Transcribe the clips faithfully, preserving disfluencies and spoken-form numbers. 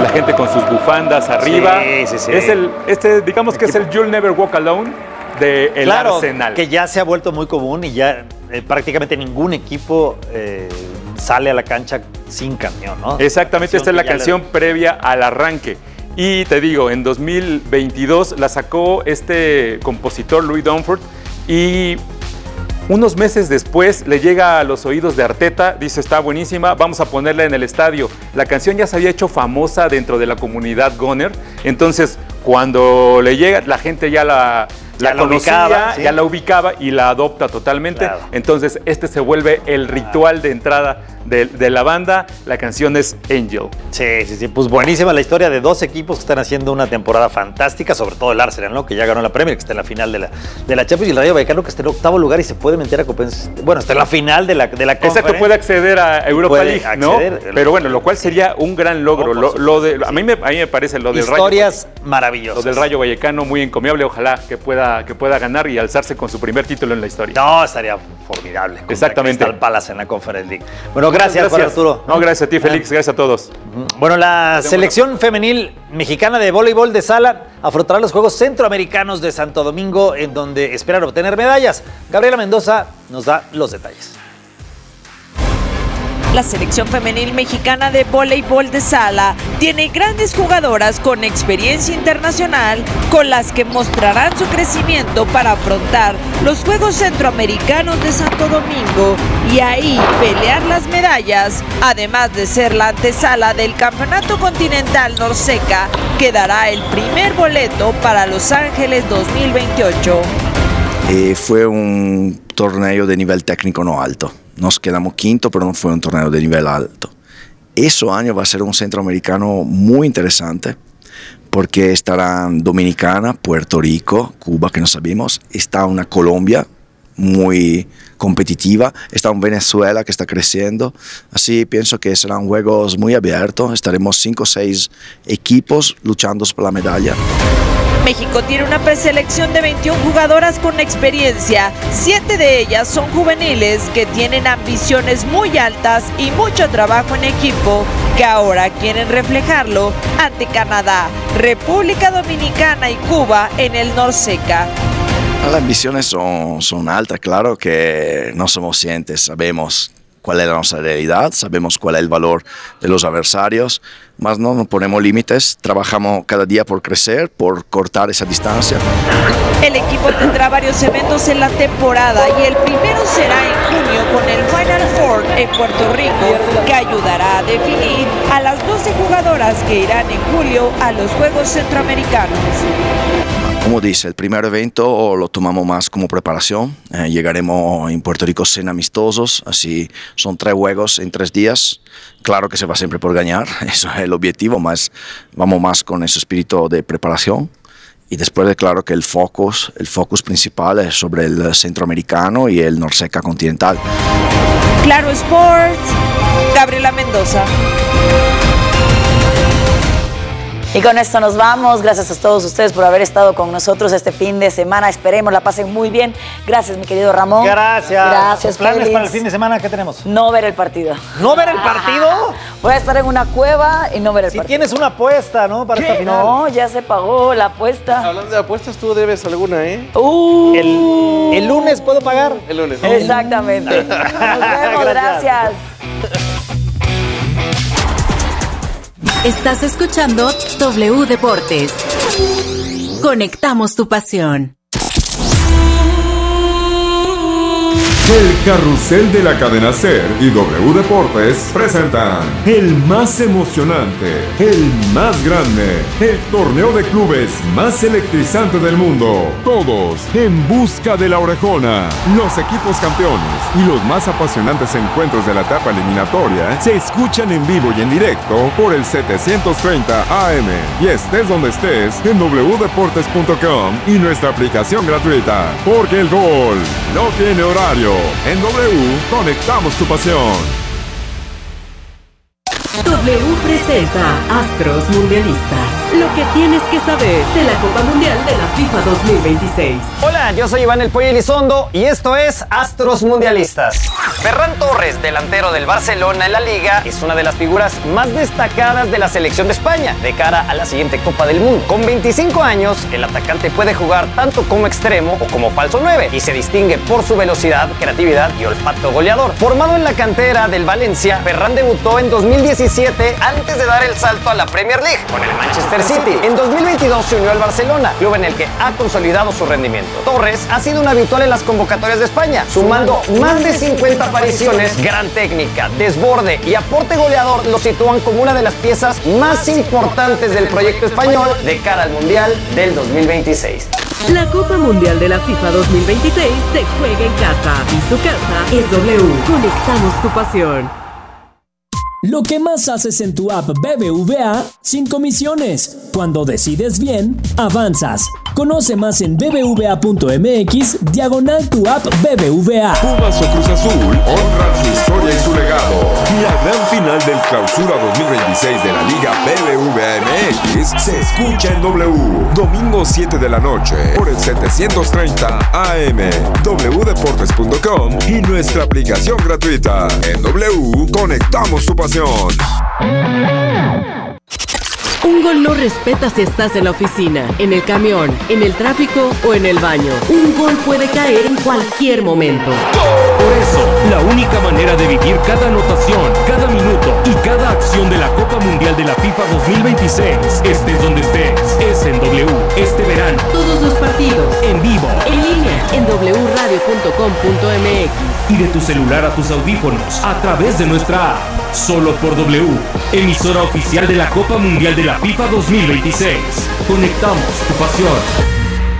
gente con sus bufandas arriba. Sí, sí, sí. Es el, este, digamos que es el You'll Never Walk Alone del de claro, Arsenal. Que ya se ha vuelto muy común y ya eh, prácticamente ningún equipo eh, sale a la cancha sin camión, ¿no? Exactamente, esta es la canción le... previa al arranque. Y te digo, en dos mil veintidós la sacó este compositor Louis Dunford y unos meses después le llega a los oídos de Arteta, dice está buenísima, vamos a ponerla en el estadio. La canción ya se había hecho famosa dentro de la comunidad Gunner, entonces cuando le llega la gente ya la... La, la conocía, ubicaba, ¿sí? ya la ubicaba y la adopta totalmente. Claro. Entonces, este se vuelve el ritual de entrada de, de la banda. La canción es Angel. Sí, sí, sí. Pues buenísima la historia de dos equipos que están haciendo una temporada fantástica, sobre todo el Arsenal, ¿no? Que ya ganó la Premier, que está en la final de la, de la Champions, y el Rayo Vallecano, que está en octavo lugar y se puede meter a Copa. Bueno, está en la final de la, de la Conference. Exacto, puede acceder a Europa League, ¿no? Pero bueno, lo cual sería un gran logro. No, lo, lo de, a, mí me, a mí me parece lo del Rayo. Historias maravillosas. Lo del Rayo Vallecano, muy encomiable. Ojalá que pueda, que pueda ganar y alzarse con su primer título en la historia. No, estaría formidable. Exactamente. Crystal Palace en la Conference League. Bueno, gracias, gracias. Juan Arturo. No, gracias a ti, Félix. Gracias a todos. Bueno, la selección femenil mexicana de voleibol de sala afrontará los Juegos Centroamericanos de Santo Domingo, en donde esperan obtener medallas. Gabriela Mendoza nos da los detalles. La selección femenil mexicana de voleibol de sala tiene grandes jugadoras con experiencia internacional con las que mostrarán su crecimiento para afrontar los Juegos Centroamericanos de Santo Domingo y ahí pelear las medallas, además de ser la antesala del Campeonato Continental Norseca, que dará el primer boleto para Los Ángeles dos mil veintiocho. Eh, fue un torneo de nivel técnico no alto. Nos quedamos quinto, pero no fue un torneo de nivel alto. Ese año va a ser un centroamericano muy interesante porque estarán Dominicana, Puerto Rico, Cuba, que no sabemos, está una Colombia muy competitiva, está un Venezuela que está creciendo, así pienso que serán juegos muy abiertos, estaremos cinco o seis equipos luchando por la medalla. México tiene una preselección de veintiuna jugadoras con experiencia, siete de ellas son juveniles que tienen ambiciones muy altas y mucho trabajo en equipo, que ahora quieren reflejarlo ante Canadá, República Dominicana y Cuba en el Norseca. Las ambiciones son, son altas, claro que no somos cientes, sabemos cuál es nuestra realidad, sabemos cuál es el valor de los adversarios, mas no nos ponemos límites, trabajamos cada día por crecer, por cortar esa distancia. El equipo tendrá varios eventos en la temporada y el primero será en junio con el Final Four en Puerto Rico, que ayudará a definir a las doce jugadoras que irán en julio a los Juegos Centroamericanos. Como dice, el primer evento lo tomamos más como preparación. Eh, llegaremos en Puerto Rico sin amistosos, así son tres juegos en tres días. Claro que se va siempre por ganar, eso es el objetivo, más vamos más con ese espíritu de preparación. Y después de claro que el focus, el focus principal es sobre el centroamericano y el Norseca continental. Claro Sports, Gabriela Mendoza. Y con esto nos vamos. Gracias a todos ustedes por haber estado con nosotros este fin de semana. Esperemos la pasen muy bien. Gracias, mi querido Ramón. Gracias. Gracias, ¿Planes Félix. para el fin de semana? ¿Qué tenemos? No ver el partido. ¿No ver el partido? Voy a estar en una cueva y no ver el si partido. Si tienes una apuesta, ¿no? Para ¿Qué? esta final. No, ya se pagó la apuesta. Hablando de apuestas, tú debes alguna, ¿eh? Uh. El, el lunes puedo pagar. El lunes. Exactamente. Nos vemos. Gracias. Estás escuchando W Deportes. Conectamos tu pasión. El carrusel de la cadena SER y W Deportes presentan el más emocionante, el más grande, el torneo de clubes más electrizante del mundo. Todos en busca de la orejona. Los equipos campeones y los más apasionantes encuentros de la etapa eliminatoria se escuchan en vivo y en directo por el setecientos treinta A M. Y estés donde estés en w deportes punto com y nuestra aplicación gratuita. Porque el gol no tiene horario. En W, conectamos tu pasión. W presenta Astros Mundialistas, Lo que tienes que saber de la Copa Mundial de la FIFA dos mil veintiséis. Hola, yo soy Iván El Pollo Elizondo y esto es Astros Mundialistas. Ferran Torres, delantero del Barcelona en la Liga, es una de las figuras más destacadas de la selección de España de cara a la siguiente Copa del Mundo. Con veinticinco años, el atacante puede jugar tanto como extremo o como falso nueve y se distingue por su velocidad, creatividad y olfato goleador. Formado en la cantera del Valencia, Ferran debutó en dos mil diecisiete antes de dar el salto a la Premier League con el Manchester City. En dos mil veintidós se unió al Barcelona, club en el que ha consolidado su rendimiento. Torres ha sido un habitual en las convocatorias de España, sumando más de cincuenta apariciones. Gran técnica, desborde y aporte goleador lo sitúan como una de las piezas más importantes del proyecto español de cara al Mundial del dos mil veintiséis. La Copa Mundial de la FIFA dos mil veintiséis se juega en casa y su casa es W. Conectamos tu pasión. Lo que más haces en tu app B B V A sin comisiones. Cuando decides bien, avanzas. Conoce más en bbva.mx diagonal tu app B B V A. Pumas o Cruz Azul honran su historia y su legado. La gran final del Clausura dos mil veintiséis de la Liga B B V A M X se escucha en W. Domingo siete de la noche por el setecientos treinta A M, w deportes punto com y nuestra aplicación gratuita. En W, conectamos tu pasión. Un gol no respeta si estás en la oficina, en el camión, en el tráfico o en el baño. Un gol puede caer en cualquier momento. Por eso, la única manera de vivir cada anotación, cada minuto y cada acción de la Copa Mundial de la FIFA dos mil veintiséis, estés donde estés, es en W este verano. Todos los partidos, en vivo, en línea, en w radio punto com punto m x y de tu celular a tus audífonos a través de nuestra app. Solo por W, emisora oficial de la Copa Mundial de la FIFA dos mil veintiséis. Conectamos tu pasión.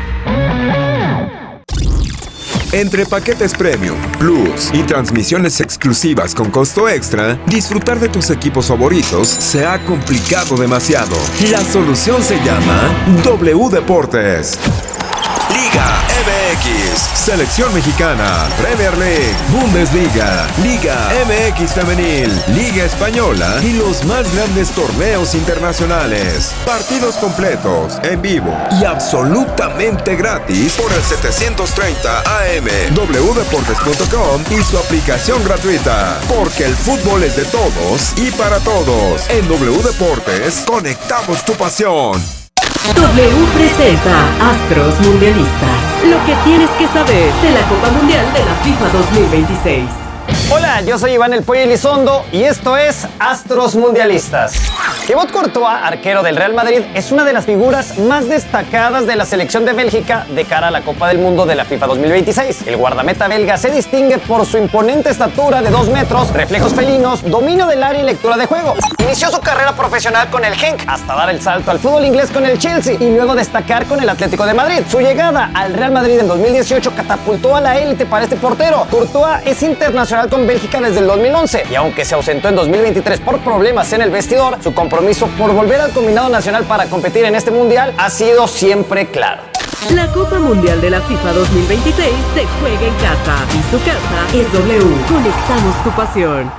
Entre paquetes Premium, Plus y transmisiones exclusivas con costo extra, disfrutar de tus equipos favoritos se ha complicado demasiado. La solución se llama W Deportes. Liga M X, Selección Mexicana, Premier League, Bundesliga, Liga M X Femenil, Liga Española y los más grandes torneos internacionales. Partidos completos, en vivo y absolutamente gratis por el setecientos treinta A M, w deportes punto com y su aplicación gratuita. Porque el fútbol es de todos y para todos. En W Deportes, conectamos tu pasión. W presenta Astros Mundialistas. Lo que tienes que saber de la Copa Mundial de la FIFA dos mil veintiséis. Hola, yo soy Iván El Pollo Elizondo y esto es Astros Mundialistas. Thibaut Courtois, arquero del Real Madrid, es una de las figuras más destacadas de la selección de Bélgica de cara a la Copa del Mundo de la FIFA dos mil veintiséis. El guardameta belga se distingue por su imponente estatura de dos metros, reflejos felinos, dominio del área y lectura de juego. Inició su carrera profesional con el Genk hasta dar el salto al fútbol inglés con el Chelsea y luego destacar con el Atlético de Madrid. Su llegada al Real Madrid en dos mil dieciocho catapultó a la élite para este portero. Courtois es internacional con Bélgica desde el dos mil once y aunque se ausentó en dos mil veintitrés por problemas en el vestidor, su compromiso por volver al combinado nacional para competir en este mundial ha sido siempre claro. La Copa Mundial de la FIFA dos mil veintiséis se juega en casa y su casa es W. Conectamos tu pasión.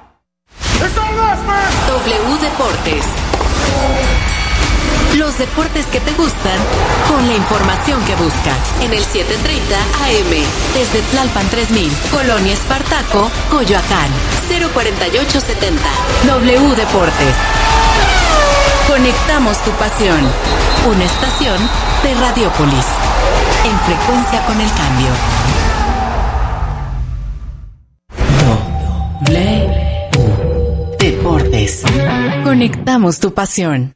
W Deportes. Los deportes que te gustan con la información que buscas. En el setecientos treinta A M. Desde Tlalpan tres mil. Colonia Espartaco, Coyoacán. cero cuarenta y ocho setenta. W Deportes. Conectamos tu pasión. Una estación de Radiópolis. En frecuencia con el cambio. W Deportes. Conectamos tu pasión.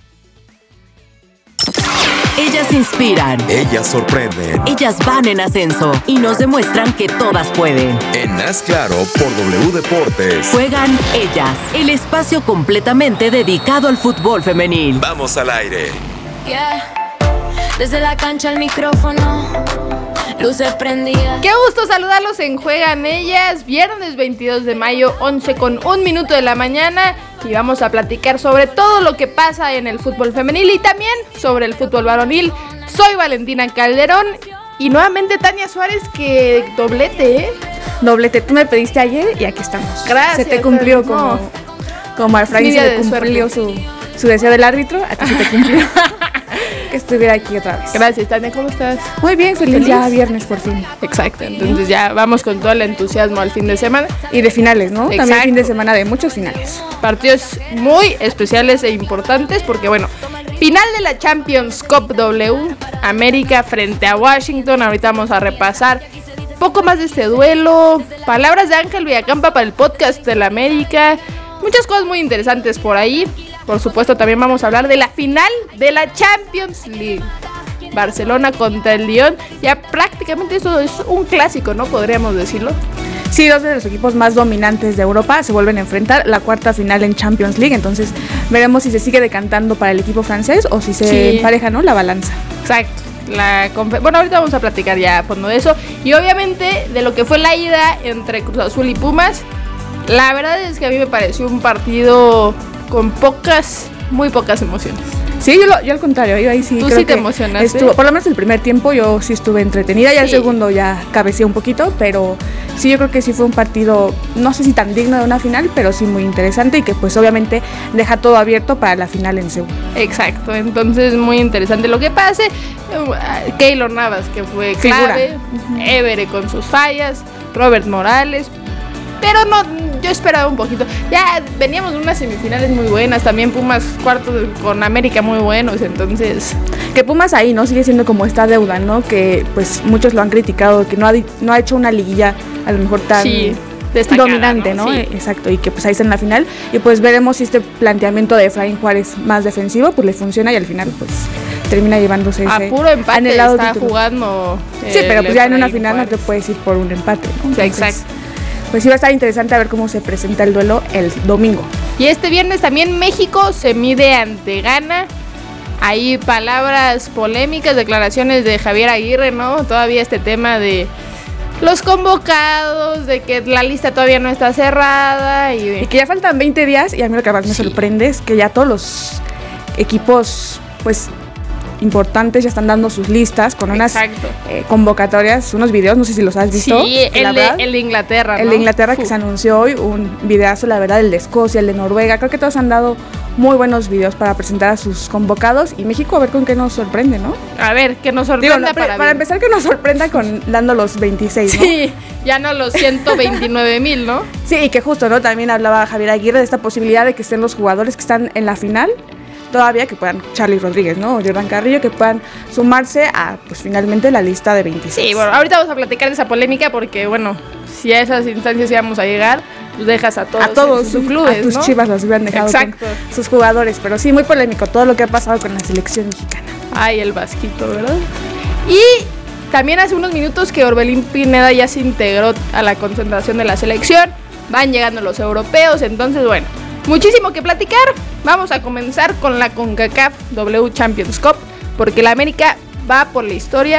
Ellas inspiran. Ellas sorprenden. Ellas van en ascenso y nos demuestran que todas pueden. En Haz Claro por W Deportes. Juegan Ellas, el espacio completamente dedicado al fútbol femenil. Vamos al aire. Yeah. Desde la cancha al micrófono, luces prendidas. Qué gusto saludarlos en Juegan Ellas, viernes veintidós de mayo, once con un minuto de la mañana. Y vamos a platicar sobre todo lo que pasa en el fútbol femenil y también sobre el fútbol varonil. Soy Valentina Calderón y nuevamente Tania Suárez, que doblete, ¿eh? Doblete, tú me pediste ayer y aquí estamos. Gracias. Se te cumplió como, no. como al Fray se le cumplió su, su deseo del árbitro, a ti sí te cumplió. Que estuviera aquí otra vez. Gracias, Tania, ¿cómo estás? Muy bien, feliz, feliz ya viernes por fin. Exacto, entonces ya vamos con todo el entusiasmo al fin de semana. Y de finales, ¿no? Exacto. También fin de semana de muchos finales. Partidos muy especiales e importantes porque, bueno, final de la Champions Cup W, América frente a Washington. Ahorita vamos a repasar un poco más de este duelo. Palabras de Ángel Villacampa para el podcast de la América. Muchas cosas muy interesantes por ahí. Por supuesto, también vamos a hablar de la final de la Champions League. Barcelona contra el Lyon. Ya prácticamente eso es un clásico, ¿no? Podríamos decirlo. Sí, dos de los equipos más dominantes de Europa se vuelven a enfrentar, la cuarta final en Champions League. Entonces veremos si se sigue decantando para el equipo francés o si se sí. empareja, ¿no? La balanza. Exacto. La confe- bueno, ahorita vamos a platicar ya a fondo de eso. Y obviamente de lo que fue la ida entre Cruz Azul y Pumas. La verdad es que a mí me pareció un partido con pocas, muy pocas emociones. Sí, yo, lo, yo al contrario, yo ahí sí Tú creo sí te que emocionaste. Estuvo, por lo menos el primer tiempo yo sí estuve entretenida, ya sí. el segundo ya cabeceé un poquito, pero sí yo creo que sí fue un partido, no sé si tan digno de una final, pero sí muy interesante y que pues obviamente deja todo abierto para la final en Seúl. Exacto, entonces muy interesante lo que pase. Keylor Navas, que fue clave, uh-huh. Évere con sus fallas, Robert Morales. Pero no, yo esperaba un poquito. Ya veníamos de unas semifinales muy buenas. También Pumas cuartos con América muy buenos. Entonces, que Pumas ahí, ¿no? Sigue siendo como esta deuda, ¿no? Que pues muchos lo han criticado, que no ha, no ha hecho una liguilla a lo mejor tan sí, destacada, dominante, ¿no? ¿no? Sí. Exacto, y que pues ahí está en la final. Y pues veremos si este planteamiento de Efraín Juárez más defensivo, pues le funciona y al final pues termina llevándose a ese puro empate está título. Jugando. Sí, pero pues ya en una final Juárez. No te puedes ir por un empate, ¿no? Entonces, exacto. Pues sí va a estar interesante a ver cómo se presenta el duelo el domingo. Y este viernes también México se mide ante Ghana. Hay palabras polémicas, declaraciones de Javier Aguirre, ¿no? Todavía este tema de los convocados, de que la lista todavía no está cerrada. Y, de... y que ya faltan veinte días y a mí lo que más me sí. sorprende es que ya todos los equipos, pues... importantes ya están dando sus listas con unas eh, convocatorias, unos videos, no sé si los has visto. Sí, el de, el de Inglaterra, El ¿no? de Inglaterra Uf. que se anunció hoy, un videazo, la verdad, el de Escocia, el de Noruega, creo que todos han dado muy buenos videos para presentar a sus convocados y México a ver con qué nos sorprende, ¿no? A ver, que nos sorprenda. Digo, no, para, para empezar que nos sorprenda con dando los veintiséis, ¿no? Sí, ya no los ciento veintinueve mil, ¿no? Sí, y que justo, ¿no? También hablaba Javier Aguirre de esta posibilidad de que estén los jugadores que están en la final todavía, que puedan, Charly Rodríguez, ¿no? O Jordan Carrillo, que puedan sumarse a, pues finalmente, la lista de veintiséis. Sí, bueno, ahorita vamos a platicar de esa polémica porque, bueno, si a esas instancias íbamos a llegar, pues dejas a todos, a todos sus clubes, a tus ¿no? Chivas los hubieran dejado Exacto. con sus jugadores, pero sí, muy polémico todo lo que ha pasado con la selección mexicana. Ay, el Vasquito, ¿verdad? Y también hace unos minutos que Orbelín Pineda ya se integró a la concentración de la selección, van llegando los europeos, entonces, bueno, muchísimo que platicar. Vamos a comenzar con la CONCACAF W Champions Cup, porque la América va por la historia,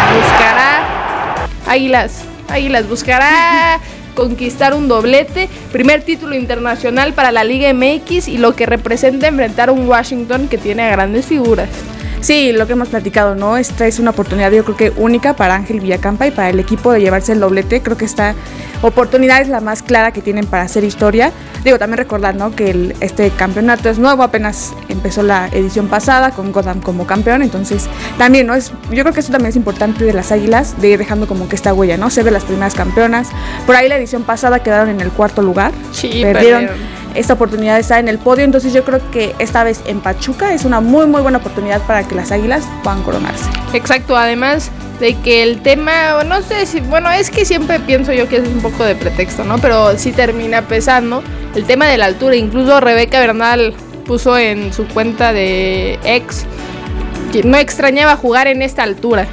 buscará Águilas, Águilas buscará conquistar un doblete, primer título internacional para la Liga M X y lo que representa enfrentar a un Washington que tiene a grandes figuras. Sí, lo que hemos platicado, ¿no? Esta es una oportunidad, yo creo que única para Ángel Villacampa y para el equipo de llevarse el doblete. Creo que esta oportunidad es la más clara que tienen para hacer historia. Digo, también recordar, ¿no? Que el, este campeonato es nuevo, apenas empezó la edición pasada con Gotham como campeón, entonces también, ¿no? Es, yo creo que eso también es importante de las Águilas, de ir dejando como que esta huella, ¿no? Ser de las primeras campeonas. Por ahí la edición pasada quedaron en el cuarto lugar. Sí, perdieron. perdieron. Esta oportunidad está en el podio, entonces yo creo que esta vez en Pachuca es una muy muy buena oportunidad para que las Águilas puedan coronarse. Exacto, además de que el tema, no sé si, bueno, es que siempre pienso yo que es un poco de pretexto, ¿no? Pero sí termina pesando el tema de la altura. Incluso Rebeca Bernal puso en su cuenta de ex que no extrañaba jugar en esta altura.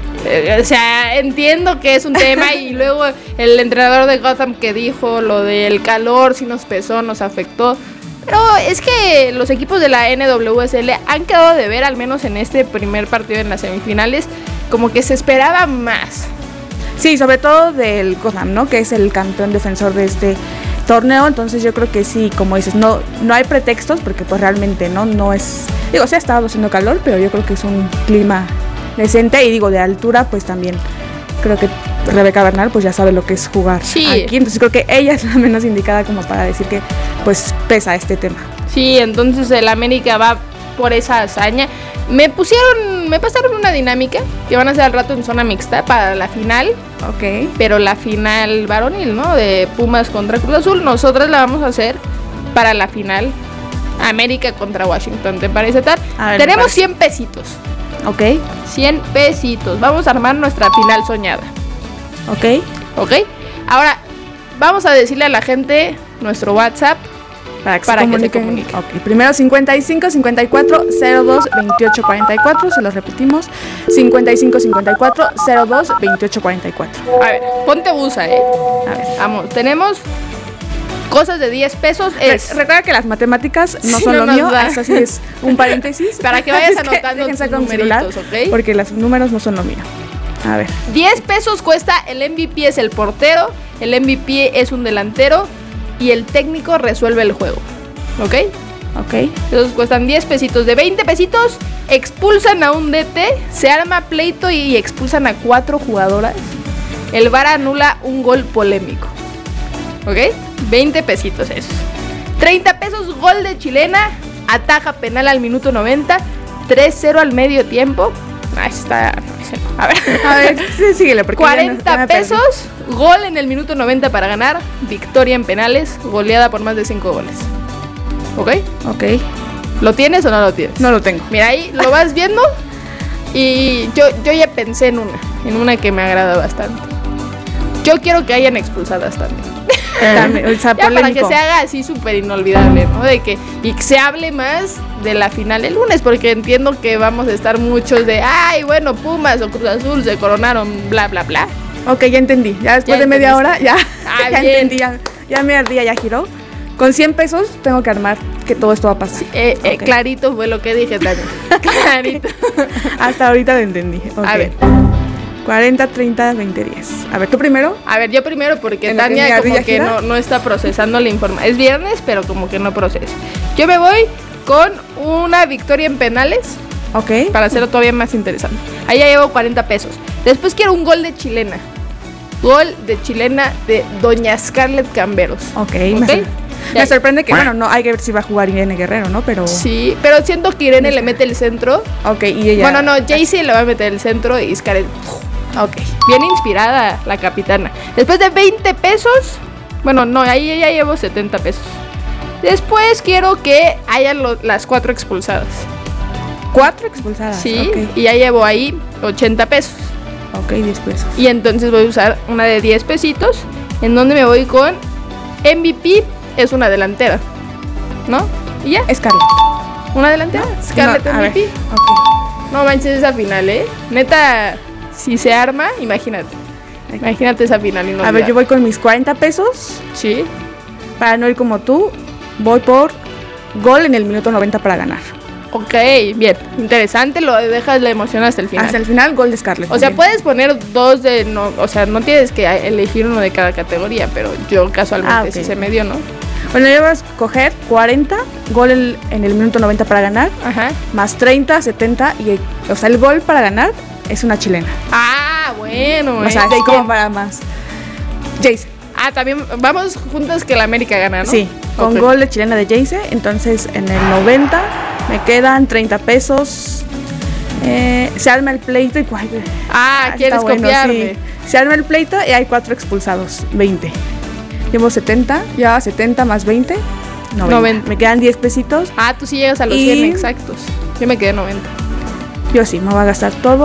O sea, entiendo que es un tema y luego el entrenador de Gotham que dijo lo del calor, sí nos pesó, nos afectó. Pero es que los equipos de la N W S L han quedado de ver, al menos en este primer partido en las semifinales, como que se esperaba más. Sí, sobre todo del Gotham, ¿no? Que es el campeón defensor de este torneo, entonces yo creo que sí, como dices, no, no hay pretextos porque pues realmente no, no es, digo, sí ha estado haciendo calor, pero yo creo que es un clima decente y digo, de altura pues también creo que Rebeca Bernal pues ya sabe lo que es jugar Sí. aquí, entonces creo que ella es la menos indicada como para decir que pues pesa este tema. Sí, entonces el América va por esa hazaña. Me pusieron, me pasaron una dinámica que van a hacer al rato en zona mixta para la final. Ok. Pero la final varonil, ¿no? De Pumas contra Cruz Azul. Nosotras la vamos a hacer para la final América contra Washington. ¿Te parece tal? A ver, Tenemos parece. cien pesitos. Ok. cien pesitos. Vamos a armar nuestra final soñada. Ok. ¿Ok? Ahora, vamos a decirle a la gente nuestro WhatsApp para que, para se, que se comuniquen. comunique. Ok, primero cincuenta y cinco cincuenta y cuatro cero dos veintiocho cuarenta y cuatro, se los repetimos, cincuenta y cinco cincuenta y cuatro cero dos veintiocho cuarenta y cuatro. A ver, ponte busa, ¿eh? A ver, vamos, tenemos cosas de diez pesos. Es... Re- recuerda que las matemáticas no Sí, son no lo nos mío, da. eso sí es un paréntesis. Para que vayas Así es que anotando dejen tus sacar un celular, numeritos, ¿ok? porque los números no son lo mío. A ver. diez pesos cuesta, el M V P es el portero, el M V P es un delantero y el técnico resuelve el juego. ¿Ok? Ok. Esos cuestan diez pesitos. De veinte pesitos, expulsan a un D T, se arma pleito y expulsan a cuatro jugadoras. El V A R anula un gol polémico. ¿Ok? veinte pesitos esos. treinta pesos, gol de chilena, ataja penal al minuto noventa, tres cero al medio tiempo. Ah, está... A ver, a ver, sí, síguele, porque cuarenta ya me perdí. pesos, gol en el minuto noventa para ganar, victoria en penales, goleada por más de cinco goles. ¿Ok? Ok. ¿Lo tienes o no lo tienes? No lo tengo. Mira, ahí lo vas viendo y yo, yo ya pensé en una, en una que me agrada bastante. Yo quiero que hayan expulsadas también. También, o sea, Ya para que polémico. se haga así súper inolvidable, ¿no? De que, y que se hable más de la final el lunes, porque entiendo que vamos a estar muchos de, ay, bueno, Pumas o Cruz Azul se coronaron, bla, bla, bla. Ok, ya entendí. Ya después Ya de media hora, entendiste. ya, Ah, ya bien. entendí. Ya, ya mi ardilla ya giró. Con cien pesos tengo que armar que todo esto va a pasar. Eh, eh, Ok. Clarito fue lo que dije también. Clarito. Hasta ahorita lo entendí. Ok. A ver. cuarenta, treinta, veinte, diez. A ver, ¿tú primero? A ver, yo primero porque ¿En lo que mi Tania como ardilla que gira? no, no está procesando la información. Es viernes, pero como que no procesa. Yo me voy con una victoria en penales. Ok. Para hacerlo todavía más interesante. Ahí ya llevo cuarenta pesos. Después quiero un gol de chilena. Gol de chilena de Doña Scarlett Camberos. Ok. Me, sor- me sorprende que, bueno, no hay que ver si va a jugar Irene Guerrero, ¿no? Pero. Sí, pero siento que Irene le mete el centro. Ok, y ella. Bueno, no, Jaycee le va a meter el centro y Scarlett. Ok. Bien inspirada la capitana. Después de veinte pesos. Bueno, no, ahí ya llevo setenta pesos. Después quiero que hayan lo- las cuatro expulsadas. Cuatro expulsadas. Sí, Ok. y ya llevo ahí ochenta pesos. Ok, diez pesos. Y entonces voy a usar una de diez pesitos. En donde me voy con M V P, es una delantera. ¿No? Y ya. Scarlett. ¿Una delantera? Scarlett No, a M V P. ver, ok. No manches esa final, ¿eh? Neta, si se arma, imagínate. Imagínate esa final. A ver, inolvidable. yo voy con mis cuarenta pesos. Sí. Para no ir como tú, voy por gol en el minuto noventa para ganar. Ok, bien. Interesante, lo dejas la emoción hasta el final. Hasta el final, gol de Scarlett. O sea, también. puedes poner dos de... no, o sea, no tienes que elegir uno de cada categoría, pero yo casualmente Ah, ok. sí se me dio, ¿no? Bueno, yo voy a escoger cuarenta, gol el- en el minuto noventa para ganar, Ajá. más treinta, setenta, y el- o sea, el gol para ganar es una chilena. Ah, bueno. O sea, ¿eh? ¿De es como quién? para más. Jace. Ah, también vamos juntas que la América gana, ¿no? Sí, con Ok. gol de chilena de Jace. Entonces, en el noventa me quedan treinta pesos. Eh, se arma el pleito y cuál. Ah, está ¿quieres bueno, copiarme? sí. Se arma el pleito y hay cuatro expulsados, veinte. Llevo setenta, ya setenta más veinte, noventa. noventa. Me quedan diez pesitos. Ah, tú sí llegas a los Y- cien exactos. Yo me quedé noventa. Yo sí, me voy a gastar todo.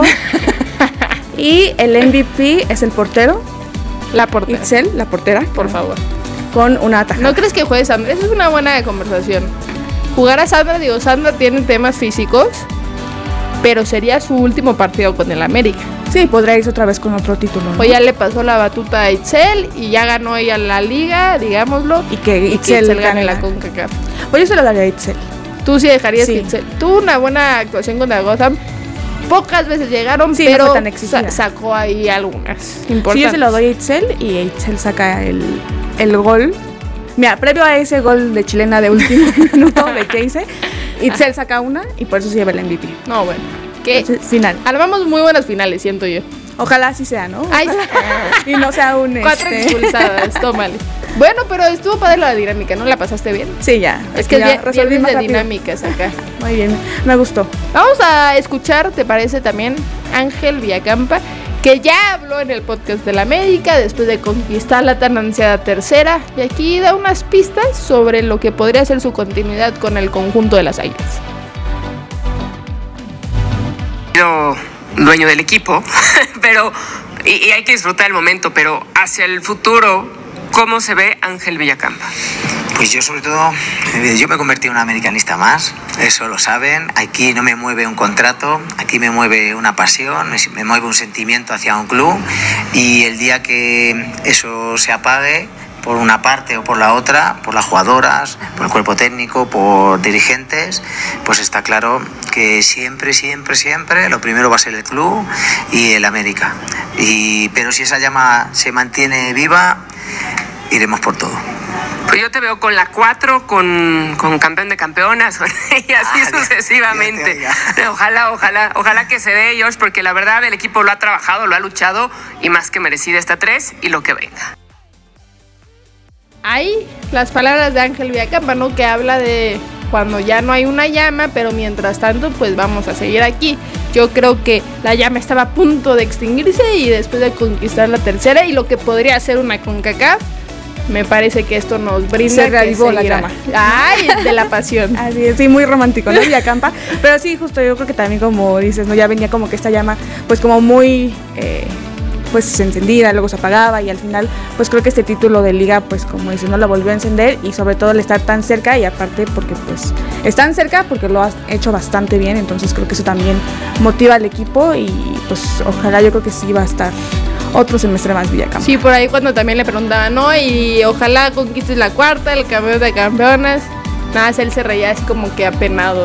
Y el M V P es el portero, La portera. Itzel, la portera, Por favor. con una atajada. ¿No crees que juegue Sandra? Esa es una buena conversación. Jugar a Sandra, digo, Sandra tiene temas físicos, pero sería su último partido con el América. Sí, podría irse otra vez con otro título, ¿no? O ya le pasó la batuta a Itzel y ya ganó ella la liga, digámoslo. Y que y que Itzel Itzel gane gane la la- CONCACAF. Pues yo se lo daría a Itzel. Tú sí dejarías Sí. que Itzel. Tuvo una buena actuación contra Gotham. Pocas veces llegaron, Sí, no pero fue tan exigida. sa- sacó ahí algunas Sí, importantes. yo se lo doy a Itzel y Itzel saca el, el gol. Mira, previo a ese gol de chilena de último minuto de Jace, Itzel saca una y por eso se lleva el M V P. No, bueno. Que Entonces, final. armamos muy buenas finales, siento yo. Ojalá así sea, ¿no? Ay, y no sea un... Cuatro este... expulsadas, tómale. Bueno, pero estuvo padre la dinámica, ¿no? ¿La pasaste bien? Sí, ya. Es que ya resolvimos de dinámicas acá. Muy bien, me gustó. Vamos a escuchar, ¿te parece también? Ángel Villacampa, que ya habló en el podcast de la América después de conquistar la tan ansiada tercera, y aquí da unas pistas sobre lo que podría ser su continuidad con el conjunto de las Águilas. Yo, dueño del equipo, pero y, y hay que disfrutar el momento, pero hacia el futuro, ¿cómo se ve Ángel Villacampa? Pues yo sobre todo, yo me convertí en un americanista más, eso lo saben. Aquí no me mueve un contrato, aquí me mueve una pasión, me mueve un sentimiento hacia un club, y el día que eso se apague, por una parte o por la otra, por las jugadoras, por el cuerpo técnico, por dirigentes, pues está claro que siempre, siempre, siempre lo primero va a ser el club y el América. Y, pero si esa llama se mantiene viva, iremos por todo. Pues yo te veo con la cuatro, con, con campeón de campeonas y así ah, sucesivamente. Ya, ya, ya. Ojalá, ojalá, ojalá que se dé, Josh, porque la verdad el equipo lo ha trabajado, lo ha luchado y más que merecida esta tres y lo que venga. Ahí las palabras de Ángel Villacampa, ¿no? Que habla de cuando ya no hay una llama, pero mientras tanto, pues vamos a seguir aquí. Yo creo que la llama estaba a punto de extinguirse y después de conquistar la tercera y lo que podría ser una CONCACAF, me parece que esto nos brinda. Se reavivó la llama. Ay, de la pasión. Así es, sí, muy romántico, ¿no? Villacampa. Pero sí, justo yo creo que también, como dices, ¿no? Ya venía como que esta llama, pues como muy... Eh, pues encendida, luego se apagaba y al final pues creo que este título de liga pues como dices no la volvió a encender y sobre todo el estar tan cerca y aparte porque pues están cerca porque lo has hecho bastante bien, entonces creo que eso también motiva al equipo y pues ojalá, yo creo que sí va a estar otro semestre más Villacampa. Sí, por ahí cuando también le preguntaban, ¿no? Y ojalá conquistes la cuarta, el campeón de campeonas, nada, él se reía así como que apenado.